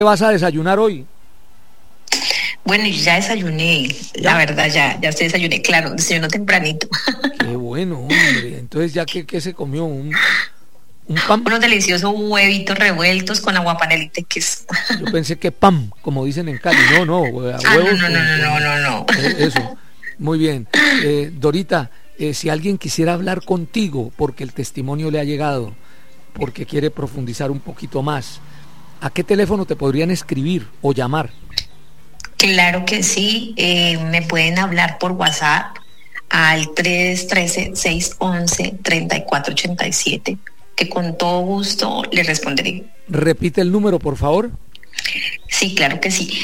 ¿Qué vas a desayunar hoy? Bueno, yo ya desayuné, la verdad, ya se desayuné, claro, desayuno tempranito. Qué bueno, hombre. Entonces, ¿ya qué se comió? ¿Un pan? Unos deliciosos huevitos revueltos con aguapanelita y queso. Yo pensé que pan, como dicen en Cali. No, huevos. No. Eso, muy bien. Dorita, si alguien quisiera hablar contigo porque el testimonio le ha llegado, porque quiere profundizar un poquito más, ¿a qué teléfono te podrían escribir o llamar? Claro que sí, me pueden hablar por WhatsApp al 313-611-3487, que con todo gusto le responderé. Repite el número, por favor. Sí, claro que sí,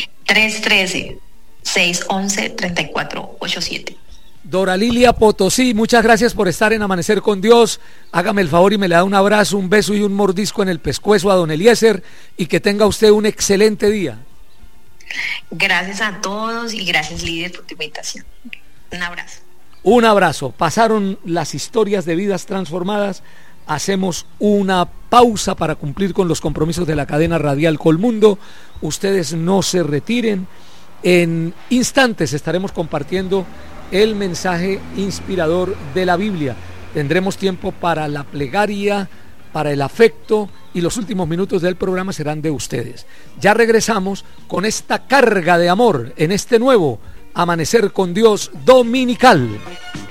313-611-3487. Dora Lilia Potosí, muchas gracias por estar en Amanecer con Dios. Hágame el favor y me le da un abrazo, un beso y un mordisco en el pescuezo a don Eliezer, y que tenga usted un excelente día. Gracias a todos y gracias, líder, por tu invitación. Un abrazo. Un abrazo. Pasaron las historias de vidas transformadas. Hacemos una pausa para cumplir con los compromisos de la cadena radial Colmundo. Ustedes no se retiren. En instantes estaremos compartiendo el mensaje inspirador de la Biblia. Tendremos tiempo para la plegaria, para el afecto, y los últimos minutos del programa serán de ustedes. Ya regresamos con esta carga de amor en este nuevo Amanecer con Dios dominical.